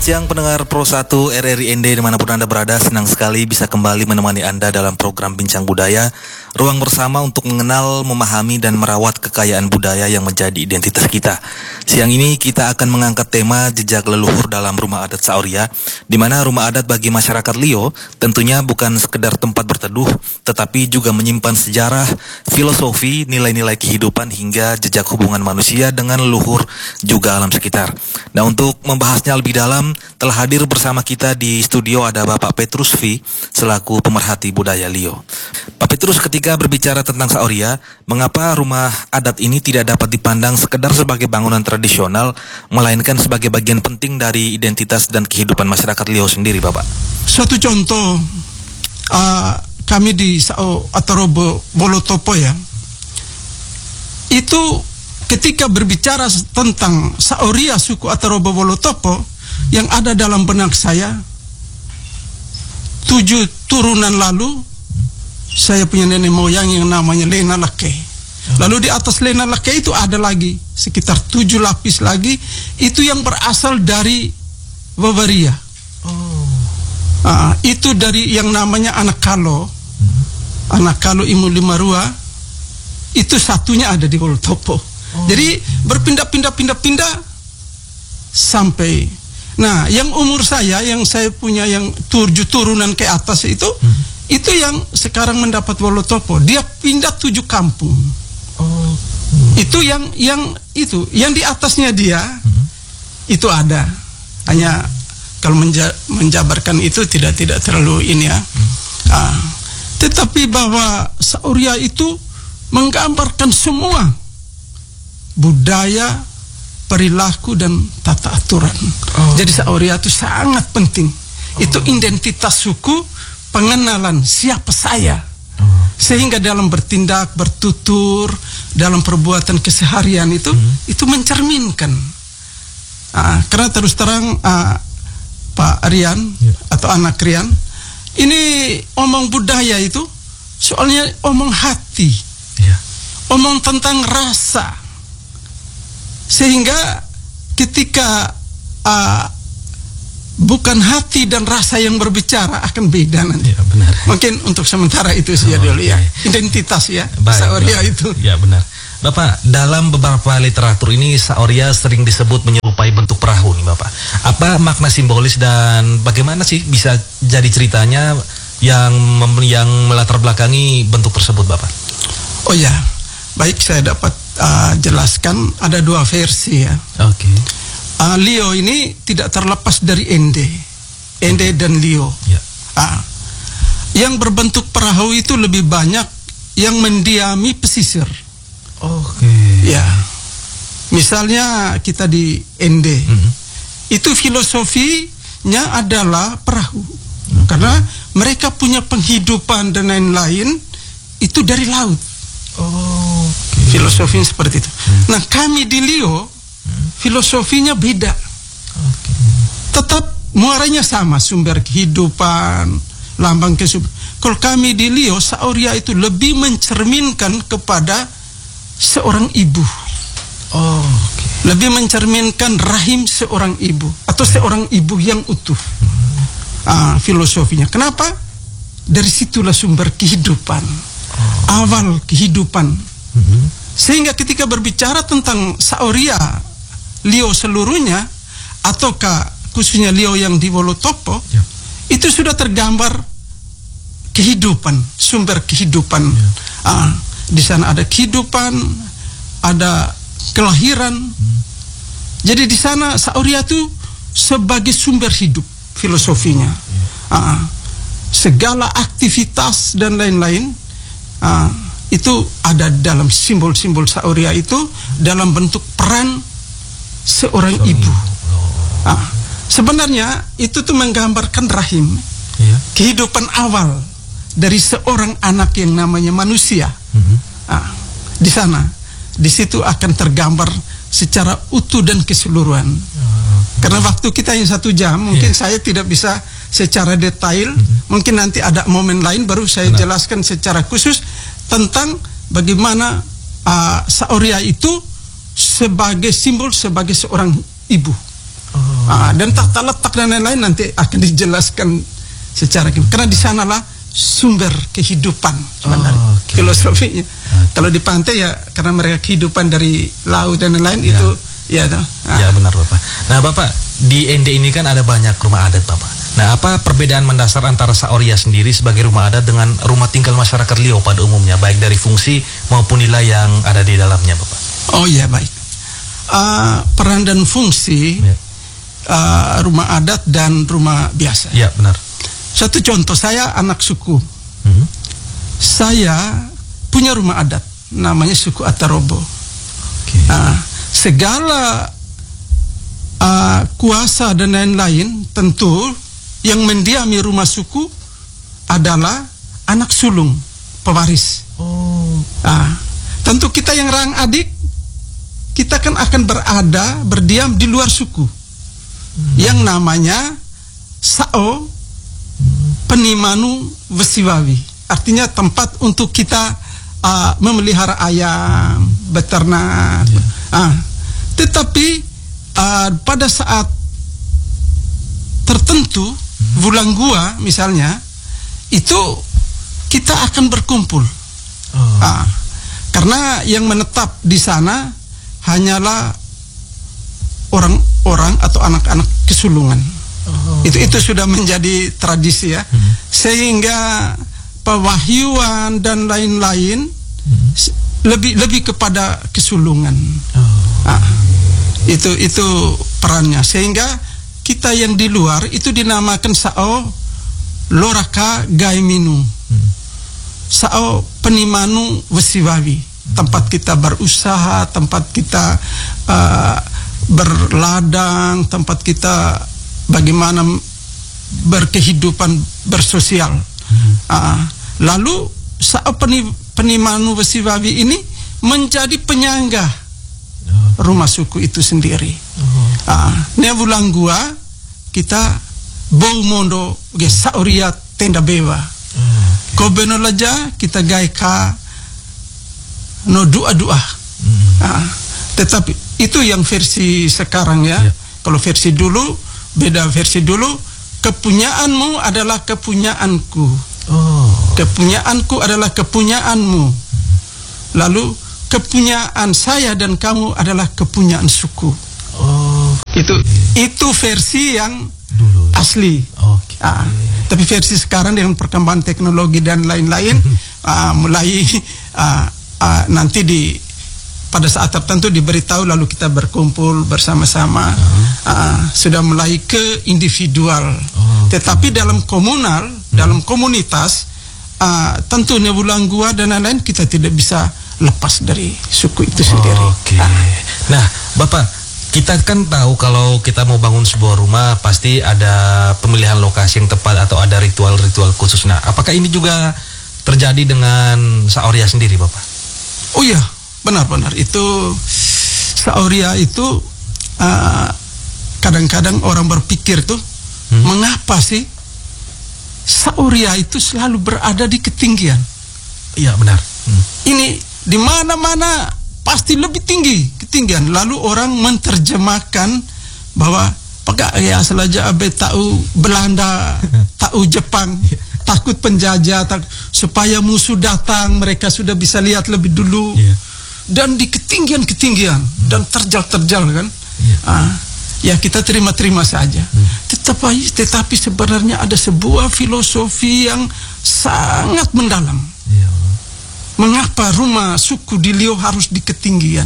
siang pendengar Pro 1 RRI ND dimanapun Anda berada, senang sekali bisa kembali menemani Anda dalam program Bincang Budaya, ruang bersama untuk mengenal, memahami, dan merawat kekayaan budaya yang menjadi identitas kita. Siang ini kita akan mengangkat tema jejak leluhur dalam rumah adat Saoria, di mana rumah adat bagi masyarakat Lio tentunya bukan sekedar tempat berteduh, tetapi juga menyimpan sejarah, filosofi, nilai-nilai kehidupan hingga jejak hubungan manusia dengan leluhur juga alam sekitar. Nah, untuk membahasnya lebih dalam, telah hadir bersama kita di studio ada Bapak Petrus V selaku pemerhati budaya Lio. Pak Petrus, ketika berbicara tentang Saoria, mengapa rumah adat ini tidak dapat dipandang sekedar sebagai bangunan tradisional, melainkan sebagai bagian penting dari identitas dan kehidupan masyarakat Lio sendiri, Bapak? Suatu contoh, kami di Sao Atarobo Bolotopo ya, itu ketika berbicara tentang Saoria suku Atarobo Bolotopo, yang ada dalam benak saya 7 turunan lalu saya punya nenek moyang yang namanya Lena Lake. Lalu di atas Lena Lake itu ada lagi sekitar 7 lapis lagi, itu yang berasal dari Bavaria. Itu dari yang namanya anak Kalo Imu Limarua, itu satunya ada di Bolotopo. Jadi berpindah sampai. Nah, yang umur saya, yang saya punya yang 7 turunan ke atas itu yang sekarang mendapat Bolotopo. Dia pindah 7 kampung. Itu yang di atasnya dia itu ada. Hanya kalau menjabarkan itu tidak terlalu ini ya. Tetapi bahwa Saoria itu menggambarkan semua budaya, perilaku, dan tata aturan. Jadi Saoria itu sangat penting. Itu identitas suku, pengenalan siapa saya. Sehingga dalam bertindak, bertutur, dalam perbuatan keseharian itu mencerminkan. Karena terus terang Pak Rian atau anak Rian, ini omong budaya itu soalnya omong hati, omong tentang rasa. Sehingga ketika bukan hati dan rasa yang berbicara akan beda nanti. Ya, benar. Mungkin untuk sementara itu saja dulu ya. Identitas ya, Saoria itu. Ya, benar. Bapak, dalam beberapa literatur ini Saoria sering disebut menyerupai bentuk perahu nih, Bapak. Apa makna simbolis dan bagaimana sih bisa jadi ceritanya yang melatar belakangi bentuk tersebut, Bapak? Oh ya, baik, saya dapat jelaskan ada 2 versi ya. Lio ini tidak terlepas dari Ende dan Lio. Yang berbentuk perahu itu lebih banyak yang mendiami pesisir. Ya, misalnya kita di Ende, itu filosofinya adalah perahu, karena mereka punya penghidupan dan lain-lain itu dari laut. Filosofinya seperti itu. Nah, kami di Lio filosofinya beda. Tetap muaranya sama, sumber kehidupan, lambang kehidupan. Kalau kami di Lio, Saoria itu lebih mencerminkan kepada seorang ibu. Lebih mencerminkan rahim seorang ibu atau seorang ibu yang utuh. Filosofinya. Kenapa? Dari situlah sumber kehidupan. Awal kehidupan. Sehingga ketika berbicara tentang Saoria Lio seluruhnya, ataukah khususnya Lio yang di Bolotopo, itu sudah tergambar kehidupan, sumber kehidupan. Di sana ada kehidupan, ada kelahiran. Jadi di sana Saoria itu sebagai sumber hidup filosofinya. Segala aktivitas dan lain-lain itu ada dalam simbol-simbol Saoria itu dalam bentuk peran seorang ibu. Sebenarnya itu tuh menggambarkan rahim, kehidupan awal dari seorang anak yang namanya manusia. Di sana, di situ akan tergambar secara utuh dan keseluruhan. Karena waktu kita yang 1 jam, mungkin saya tidak bisa secara detail. Mungkin nanti ada momen lain baru saya jelaskan secara khusus tentang bagaimana Saoria itu sebagai simbol, sebagai seorang ibu. Dan tata letak dan lain-lain nanti akan dijelaskan secara karena di sanalah sumber kehidupan sebenarnya filosofinya. Kalau di pantai ya karena mereka kehidupan dari laut dan lain-lain itu ya benar Bapak. Nah Bapak, di Ende ini kan ada banyak rumah adat Bapak. Nah apa perbedaan mendasar antara Saoria sendiri sebagai rumah adat dengan rumah tinggal masyarakat Liau pada umumnya, baik dari fungsi maupun nilai yang ada di dalamnya Bapak? Oh iya, baik. Peran dan fungsi rumah adat dan rumah biasa. Ya benar. Satu contoh, saya anak suku. Saya punya rumah adat namanya suku Atarobo. Segala kuasa dan lain-lain tentu yang mendiami rumah suku adalah anak sulung pewaris. Tentu kita yang rang adik, kita kan akan berdiam di luar suku yang namanya Sao Penimanu Wesiwawi, artinya tempat untuk kita memelihara ayam, beternak. Tetapi pada saat tertentu, bulan gua misalnya, itu kita akan berkumpul. Karena yang menetap di sana hanyalah orang-orang atau anak-anak kesulungan. Itu sudah menjadi tradisi ya. Sehingga pewahyuan dan lain-lain lebih kepada kesulungan. Itu perannya. Sehingga kita yang di luar itu dinamakan Sao Loraka Gaiminu, Sao Penimanu Wesiwawi, tempat kita berusaha, tempat kita berladang, tempat kita bagaimana berkehidupan bersosial. Lalu Sao Penimanu Wesiwawi ini menjadi penyangga rumah suku itu sendiri. Nebulang gua kita bau mondo ge Saoria tenda bewa. Kobeno laja kita gaika no doa-doa. Tetapi itu yang versi sekarang ya. Kalau versi dulu beda, versi dulu kepunyaanmu adalah kepunyaanku. Kepunyaanku adalah kepunyaanmu. Lalu kepunyaan saya dan kamu adalah kepunyaan suku. Itu versi yang dulu asli. Tapi versi sekarang dengan perkembangan teknologi dan lain-lain mulai nanti pada saat tertentu diberitahu lalu kita berkumpul bersama-sama. Sudah mulai ke individual. Tetapi dalam komunal, dalam komunitas, tentunya bulan gua dan lain-lain kita tidak bisa lepas dari suku itu sendiri. Nah, Bapak, kita kan tahu kalau kita mau bangun sebuah rumah pasti ada pemilihan lokasi yang tepat atau ada ritual-ritual khusus. Nah, apakah ini juga terjadi dengan Saoria sendiri, Bapak? Oh iya, benar-benar. Itu Saoria itu kadang-kadang orang berpikir tuh, mengapa sih Saoria itu selalu berada di ketinggian? Iya, benar. Ini di mana-mana pasti lebih tinggi ketinggian. Lalu orang menerjemahkan bahwa pakai ya selaja abe tahu Belanda, tahu Jepang, takut penjajah, supaya musuh datang mereka sudah bisa lihat lebih dulu. Dan di ketinggian-ketinggian dan terjal-terjal kan. Ya kita terima-terima saja. Tetapi sebenarnya ada sebuah filosofi yang sangat mendalam. Mengapa rumah suku di Liau harus di ketinggian?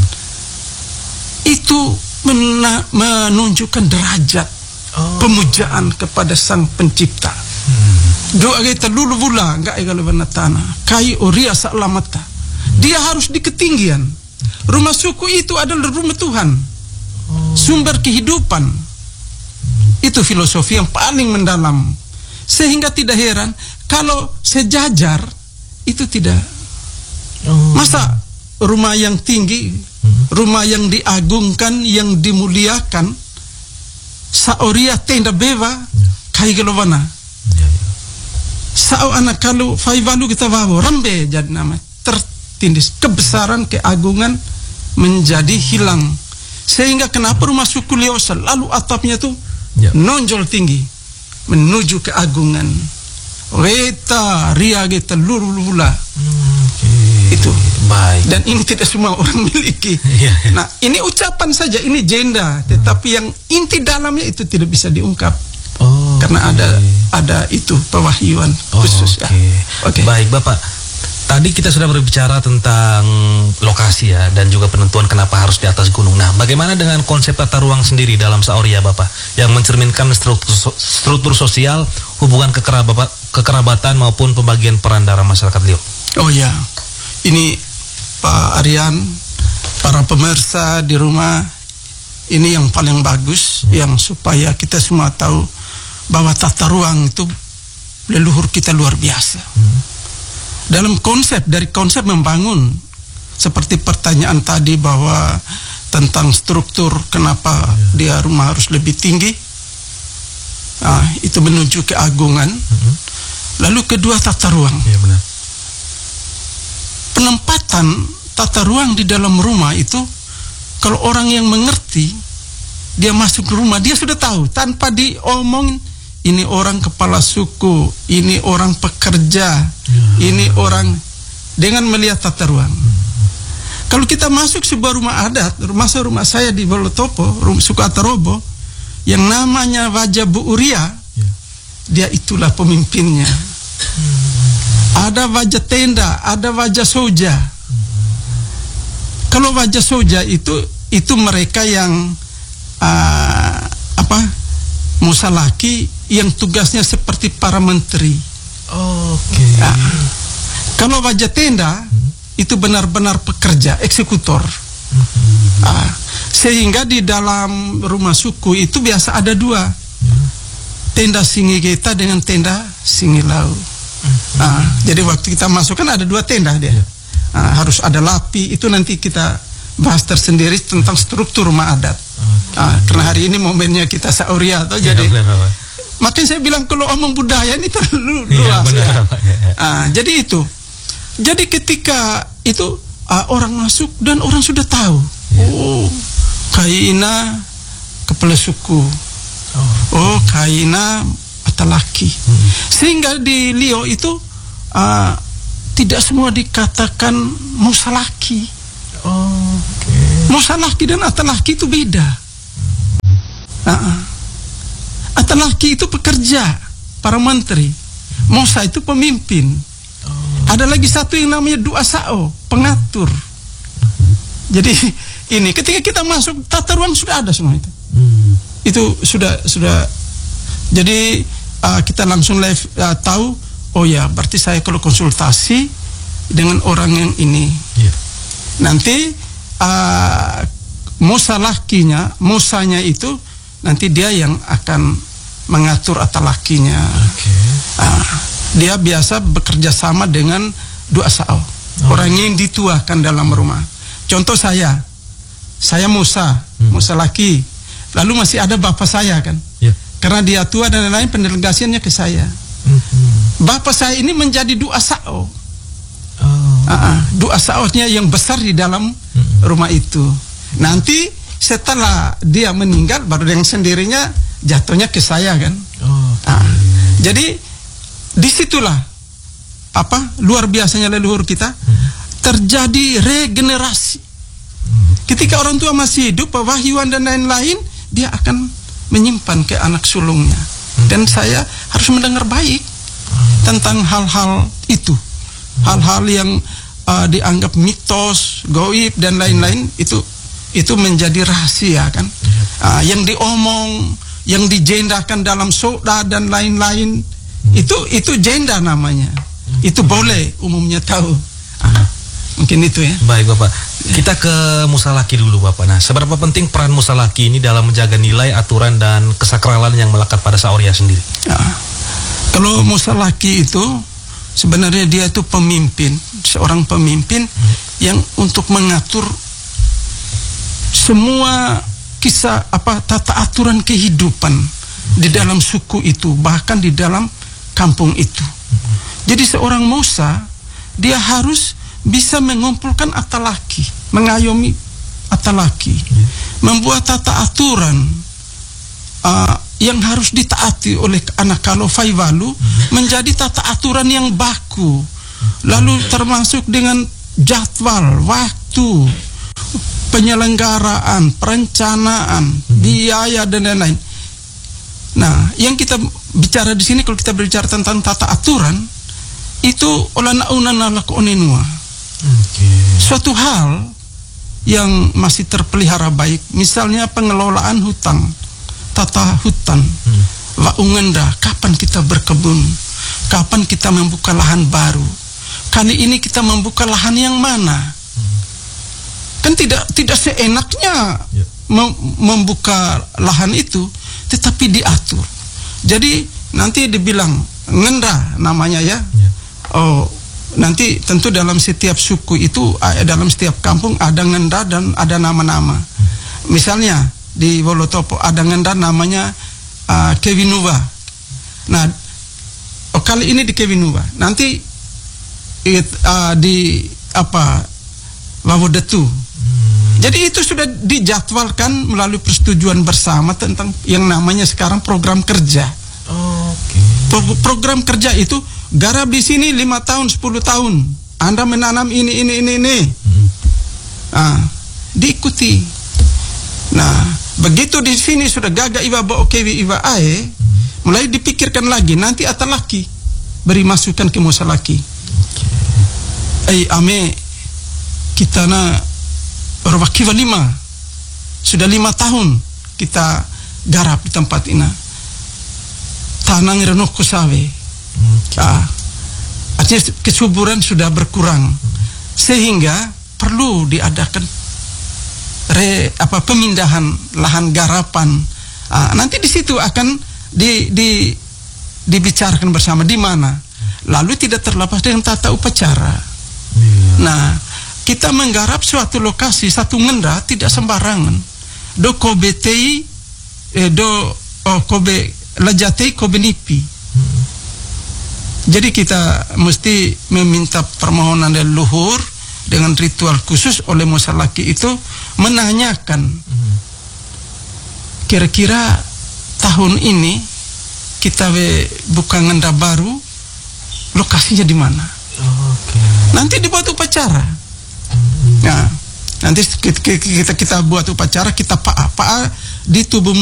Itu menunjukkan derajat pemujaan kepada Sang Pencipta. Doa kita lulu bula enggak egal tanah. Kai oria salamata. Dia harus di ketinggian. Rumah suku itu adalah rumah Tuhan. Sumber kehidupan. Itu filosofi yang paling mendalam. Sehingga tidak heran kalau sejajar itu tidak. Masa rumah yang tinggi, rumah yang diagungkan, yang dimuliakan, Saoria tenda bewa, kai gelowana. Sao anak kalau faivalu kita bawa rambe jadi nama tertindis, kebesaran keagungan menjadi hilang. Sehingga kenapa rumah suku Lio selalu atapnya tuh nonjol tinggi menuju keagungan. Weta ria geta lulula. Itu. Baik. Dan ini tidak semua orang miliki. Nah, ini ucapan saja, ini jenda, tetapi yang inti dalamnya itu tidak bisa diungkap. Karena ada itu pewahyuan khusus. Oke. Baik, Bapak. Tadi kita sudah berbicara tentang lokasi ya, dan juga penentuan kenapa harus di atas gunung. Nah, bagaimana dengan konsep tata ruang sendiri dalam Saoria, Bapak, yang mencerminkan struktur sosial, hubungan kekerabatan maupun pembagian peran dalam masyarakat Lio? Oh ya, ini Pak Aryan, para pemirsa di rumah, ini yang paling bagus, yang supaya kita semua tahu bahwa tata ruang itu leluhur kita luar biasa. Dalam dari konsep membangun, seperti pertanyaan tadi bahwa tentang struktur kenapa dia rumah harus lebih tinggi, itu menuju keagungan. Lalu kedua, tata ruang. Iya, benar. Penempatan tata ruang di dalam rumah itu, kalau orang yang mengerti, dia masuk ke rumah, dia sudah tahu tanpa diomongin. Ini orang kepala suku, ini orang pekerja, ini orang, dengan melihat tata ruang. Kalau kita masuk sebuah rumah adat, rumah saya di Bolotopo, suku Atarobo, yang namanya Wajah Bu Uria, dia itulah pemimpinnya. Ada wajah tenda, ada wajah soja. Kalau wajah soja itu mereka yang musalaki, yang tugasnya seperti para menteri. Kalau wajah tenda itu benar-benar pekerja, eksekutor. Sehingga di dalam rumah suku itu biasa ada dua, tenda Singigeta dengan tenda Singilau. Jadi waktu kita masuk kan ada dua tenda dia. Harus ada lapi, itu nanti kita bahas tersendiri tentang struktur rumah adat. Karena hari ini momennya kita Saoria, jadi makin saya bilang kalau omong budaya ini terlalu luas. Jadi itu. Jadi ketika itu orang masuk dan orang sudah tahu. Kaina kepala suku. Kaina atalaki. Sehingga di Lio itu tidak semua dikatakan musalaki. Musalaki dan atalaki itu beda. Atalaki itu pekerja, para menteri. Musa itu pemimpin. Ada lagi satu yang namanya duasao, pengatur. Jadi ini ketika kita masuk tata ruang sudah ada semua itu. Itu sudah. Jadi kita langsung tahu. Oh ya, berarti saya kalau konsultasi dengan orang yang ini. Nanti Musanya itu nanti dia yang akan mengatur atalakinya. Dia biasa bekerja sama dengan duasao, orang yang dituakan dalam rumah. Contoh saya Musa laki, lalu masih ada bapak saya kan, karena dia tua dan lain-lain, pendelegasiannya ke saya. Bapak saya ini menjadi duasao. Duasaonya yang besar di dalam rumah itu. Nanti setelah dia meninggal, baru yang sendirinya jatuhnya ke saya kan. Jadi disitulah luar biasanya leluhur kita, terjadi regenerasi. Ketika orang tua masih hidup, pewahyuan dan lain-lain, dia akan menyimpan ke anak sulungnya. Dan saya harus mendengar baik tentang hal-hal itu. Hal-hal yang dianggap mitos, goib dan lain-lain, itu menjadi rahasia kan. Yang diomong, yang dijendakan dalam soda dan lain-lain, itu jenda namanya. Itu boleh umumnya tahu. Mungkin itu ya. Baik Bapak, kita ke musalaki dulu Bapak. Nah, seberapa penting peran musalaki ini dalam menjaga nilai, aturan dan kesakralan yang melekat pada Saoria sendiri? Kalau musalaki itu sebenarnya dia itu pemimpin, seorang pemimpin yang untuk mengatur semua kisah tata aturan kehidupan di dalam suku itu, bahkan di dalam kampung itu. Jadi seorang Musa, dia harus bisa mengumpulkan atalaki, mengayomi laki, membuat tata aturan yang harus ditaati oleh anak kalau faiwalu menjadi tata aturan yang baku, lalu termasuk dengan jadwal, waktu, penyelenggaraan, perencanaan, biaya dan lain-lain. Nah, yang kita bicara di sini kalau kita berbicara tentang tata aturan itu suatu hal yang masih terpelihara baik, misalnya pengelolaan hutan, tata hutan, waungenda, kapan kita berkebun, kapan kita membuka lahan baru, kali ini kita membuka lahan yang mana, kan tidak seenaknya membuka lahan itu, tetapi diatur. Jadi nanti dibilang ngenda namanya ya. Oh, nanti tentu dalam setiap suku itu, dalam setiap kampung ada ngenda dan ada nama-nama. Misalnya di Wolotopo ada ngenda namanya Kewinuba. Nah, kali ini di Kewinuba. Nanti di Wawodetu. Jadi itu sudah dijadwalkan melalui persetujuan bersama tentang yang namanya sekarang program kerja. Program kerja itu garap di sini 5 tahun, 10 tahun. Anda menanam ini. Diikuti. Nah, begitu di sini sudah gagak iwa bo okewi iwa ae, mulai dipikirkan lagi nanti atalaki beri masukan ke musalaki. Ame kita na orwakiwa 5 sudah 5 tahun kita garap di tempat ini. Tanang renok kusawe. Artinya kesuburan sudah berkurang sehingga perlu diadakan pemindahan lahan garapan. Nanti di situ akan dibicarakan bersama di mana. Lalu tidak terlepas dengan tata upacara. Nah, kita menggarap suatu lokasi, satu ngenda tidak sembarangan. Do kobetei kobe lajatei kobe nipi. Jadi kita mesti meminta permohonan dari luhur dengan ritual khusus oleh musalaki itu, menanyakan kira-kira tahun ini kita buka ngenda baru, lokasinya di mana. Nanti dibuat upacara. Nah, nanti kita buat upacara, kita pa'a di tubuh